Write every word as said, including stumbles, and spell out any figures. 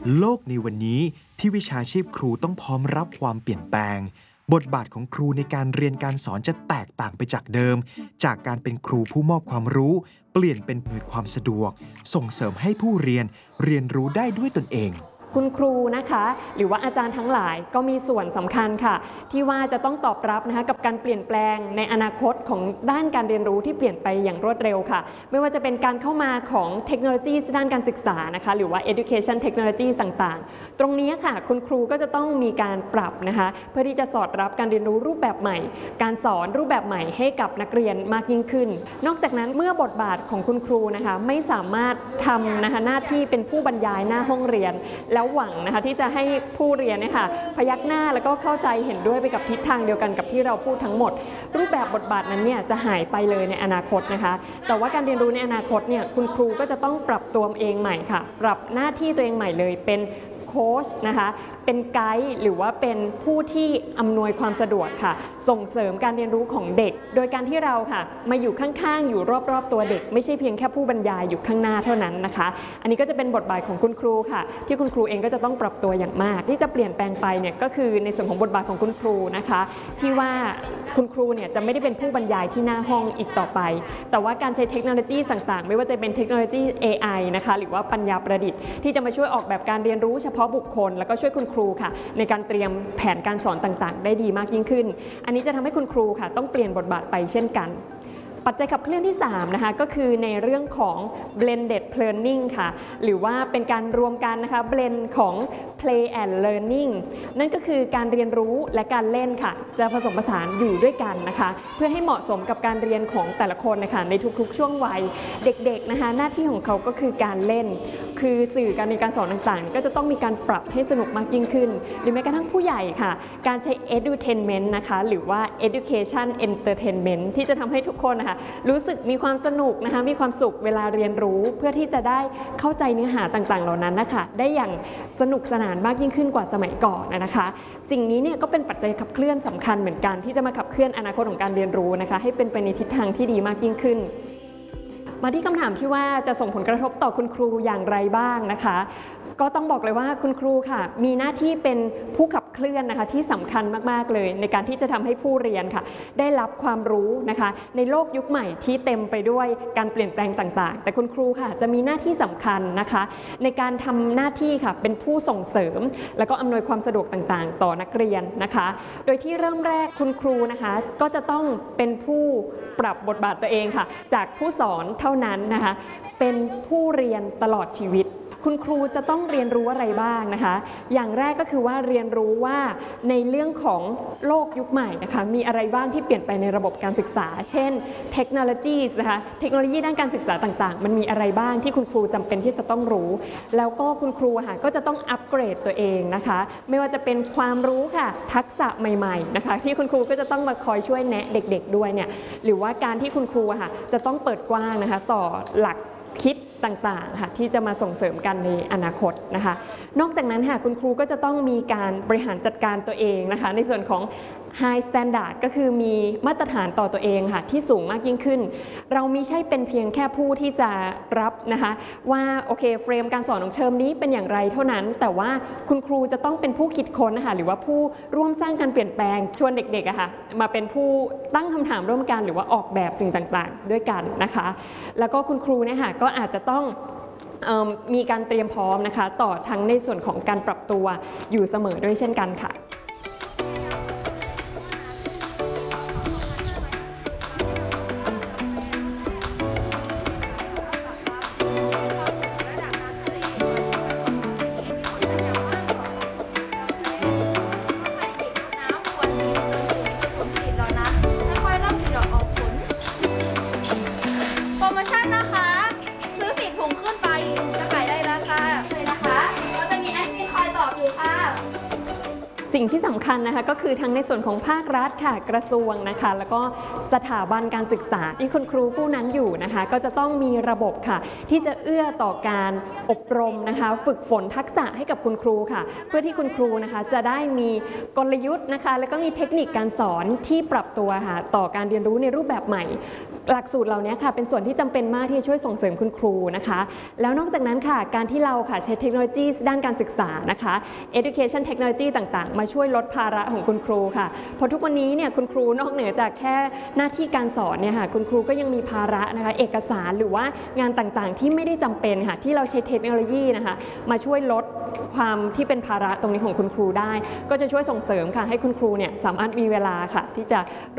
โลกในวันนี้ที่วิชาชีพครูต้องพร้อมรับความเปลี่ยนแปลงบทบาทของครูในการเรียนการสอนจะแตกต่างไปจากเดิมจากการเป็นครูผู้มอบความรู้เปลี่ยนเป็นอำนวยความสะดวกส่งเสริมให้ผู้เรียนเรียนรู้ได้ด้วยตนเองคุณครูนะคะหรือว่าอาจารย์ทั้งหลายก็มีส่วนสำคัญค่ะที่ว่าจะต้องตอบรับนะคะกับการเปลี่ยนแปลงในอนาคตของด้านการเรียนรู้ที่เปลี่ยนไปอย่างรวดเร็วค่ะไม่ว่าจะเป็นการเข้ามาของเทคโนโลยีด้านการศึกษานะคะหรือว่า education technology ต่างๆตรงนี้ค่ะคุณครูก็จะต้องมีการปรับนะคะเพื่อที่จะสอดรับการเรียนรู้รูปแบบใหม่การสอนรูปแบบใหม่ให้กับนักเรียนมากยิ่งขึ้นนอกจากนั้นเมื่อบทบาทของคุณครูนะคะไม่สามารถทำนะคะหน้าที่เป็นผู้บรรยายหน้าห้องเรียนแล้วหวังนะคะที่จะให้ผู้เรียนเนี่ยค่ะพยักหน้าแล้วก็เข้าใจเห็นด้วยไปกับทิศทางเดียวกันกับที่เราพูดทั้งหมดรูปแบบบทบาทนั้นเนี่ยจะหายไปเลยในอนาคตนะคะแต่ว่าการเรียนรู้ในอนาคตเนี่ยคุณครูก็จะต้องปรับตัวเองใหม่ค่ะปรับหน้าที่ตัวเองใหม่เลยเป็นโค้ชนะคะเป็นไกด์หรือว่าเป็นผู้ที่อำนวยความสะดวกค่ะส่งเสริมการเรียนรู้ของเด็กโดยการที่เราค่ะมาอยู่ข้างๆอยู่รอบๆตัวเด็กไม่ใช่เพียงแค่ผู้บรรยายอยู่ข้างหน้าเท่านั้นนะคะอันนี้ก็จะเป็นบทบาทของคุณครูค่ะที่คุณครูเองก็จะต้องปรับตัวอย่างมากที่จะเปลี่ยนแปลงไปเนี่ยก็คือในส่วนของบทบาทของคุณครูนะคะที่ว่าคุณครูเนี่ยจะไม่ได้เป็นผู้บรรยายที่หน้าห้องอีกต่อไปแต่ว่าการใช้เทคโนโลยีต่างๆไม่ว่าจะเป็นเทคโนโลยี เอ ไอ นะคะหรือว่าปัญญาประดิษฐ์ที่จะมาช่วยออกแบบการเรียนรู้เฉพาะบุคคลแล้วก็ช่วยคุณครูค่ะในการเตรียมแผนการสอนต่างๆได้ดีมากยิ่งขึ้นอันนี้จะทำให้คุณครูค่ะต้องเปลี่ยนบทบาทไปเช่นกันปัจจัยขับเคลื่อนที่สามนะคะก็คือในเรื่องของ blended learning ค่ะหรือว่าเป็นการรวมกันนะคะ blend ของ play and learning นั่นก็คือการเรียนรู้และการเล่นค่ะจะผสมผสานอยู่ด้วยกันนะคะเพื่อให้เหมาะสมกับการเรียนของแต่ละคนนะคะในทุกๆช่วงวัยเด็กๆนะคะหน้าที่ของเขาก็คือการเล่นคือสื่อการเรียนการสอนต่างๆก็จะต้องมีการปรับให้สนุกมากยิ่งขึ้นหรือแม้กระทั่งผู้ใหญ่ค่ะการใช้ edutainment นะคะหรือว่า education entertainment ที่จะทำให้ทุกคนนะคะรู้สึกมีความสนุกนะคะมีความสุขเวลาเรียนรู้เพื่อที่จะได้เข้าใจเนื้อหาต่างๆเหล่านั้นนะคะได้อย่างสนุกสนานมากยิ่งขึ้นกว่าสมัยก่อนนะคะสิ่งนี้เนี่ยก็เป็นปัจจัยขับเคลื่อนสำคัญเหมือนกันที่จะมาขับเคลื่อนอนาคตของการเรียนรู้นะคะให้เป็นไปในทิศทางที่ดีมากยิ่งขึ้นมาที่คำถามที่ว่าจะส่งผลกระทบต่อคุณครูอย่างไรบ้างนะคะก็ต้องบอกเลยว่าคุณครูค่ะมีหน้าที่เป็นผู้ขับเคลื่อนนะคะที่สำคัญมากๆเลยในการที่จะทำให้ผู้เรียนค่ะได้รับความรู้นะคะในโลกยุคใหม่ที่เต็มไปด้วยการเปลี่ยนแปลงต่างๆแต่คุณครูค่ะจะมีหน้าที่สำคัญนะคะในการทำหน้าที่ค่ะเป็นผู้ส่งเสริมแล้วก็อำนวยความสะดวกต่างๆต่อนักเรียนนะคะโดยที่เริ่มแรกคุณครูนะคะก็จะต้องเป็นผู้ปรับบทบาทตัวเองค่ะจากผู้สอนเท่านั้นนะคะเป็นผู้เรียนตลอดชีวิตคุณครูจะต้องเรียนรู้อะไรบ้างนะคะอย่างแรกก็คือว่าเรียนรู้ว่าในเรื่องของโลกยุคใหม่นะคะมีอะไรบ้างที่เปลี่ยนไปในระบบการศึกษาเช่นเทคโนโลยีนะคะเทคโนโลยีด้านการศึกษาต่างๆมันมีอะไรบ้างที่คุณครูจำเป็นที่จะต้องรู้แล้วก็คุณครูค่ะก็จะต้องอัปเกรดตัวเองนะคะไม่ว่าจะเป็นความรู้ค่ะทักษะใหม่ๆนะคะที่คุณครูก็จะต้องมาคอยช่วยแนะเด็กๆด้วยเนี่ยหรือว่าการที่คุณครูค่ะจะต้องเปิดกว้างนะคะต่อหลักคิดต่างๆค่ะที่จะมาส่งเสริมกันในอนาคตนะคะนอกจากนั้นค่ะคุณครูก็จะต้องมีการบริหารจัดการตัวเองนะคะในส่วนของ High Standard ก็คือมีมาตรฐานต่อตัวเองค่ะที่สูงมากยิ่งขึ้นเราไม่ใช่เป็นเพียงแค่ผู้ที่จะรับนะคะว่าโอเคเฟรมการสอนของเทอมนี้เป็นอย่างไรเท่านั้นแต่ว่าคุณครูจะต้องเป็นผู้คิดค้นนะคะหรือว่าผู้ร่วมสร้างการเปลี่ยนแปลงชวนเด็กๆอะค่ะมาเป็นผู้ตั้งคำถามร่วมกันหรือว่าออกแบบสิ่งต่างๆด้วยกันนะคะแล้วก็คุณครูเนี่ยค่ะก็อาจจะต้องมีการเตรียมพร้อมนะคะต่อทั้งในส่วนของการปรับตัวอยู่เสมอด้วยเช่นกันค่ะสิ่งที่สำคัญนะคะก็คือทั้งในส่วนของภาครัฐค่ะกระทรวงนะคะแล้วก็สถาบันการศึกษาที่คุณครูผู้นั้นอยู่นะคะก็จะต้องมีระบบค่ะที่จะเอื้อต่อการอบรมนะคะฝึกฝนทักษะให้กับคุณครูค่ะเพื่อที่คุณครูนะคะจะได้มีกลยุทธ์นะคะแล้วก็มีเทคนิคการสอนที่ปรับตัวค่ะต่อการเรียนรู้ในรูปแบบใหม่หลักสูตรเหล่านี้ค่ะเป็นส่วนที่จำเป็นมากที่จะช่วยส่งเสริมคุณครูนะคะแล้วนอกจากนั้นค่ะการที่เราค่ะใช้เทคโนโลยีด้านการศึกษานะคะ education technology ต่างๆมาช่วยลดภาระของคุณครูค่ะเพราะทุกวันนี้เนี่ยคุณครูนอกเหนือจากแค่หน้าที่การสอนเนี่ยค่ะคุณครูก็ยังมีภาระนะคะเอกสารหรือว่างานต่างๆที่ไม่ได้จำเป็นค่ะที่เราใช้เทคโนโลยีนะคะมาช่วยลดความที่เป็นภาระตรงนี้ของคุณครูได้ก็จะช่วยส่งเสริมค่ะให้คุณครูเนี่ยสามารถมีเวลาค่ะที่จะ